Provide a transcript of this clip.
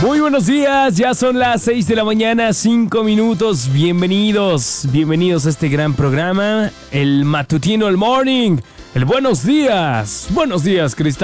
Muy buenos días, ya son las 6 de la mañana, 5 minutos. Bienvenidos a este gran programa, el matutino, el morning, el buenos días, Cristal.